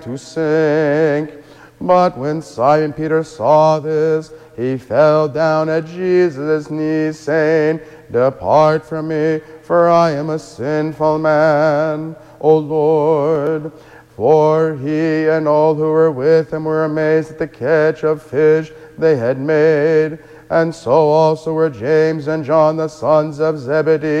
to sink. But when Simon Peter saw this, he fell down at Jesus' knees, saying, Depart from me, for I am a sinful man, O Lord. For he and all who were with him were amazed at the catch of fish they had made. And so also were James and John, the sons of Zebedee,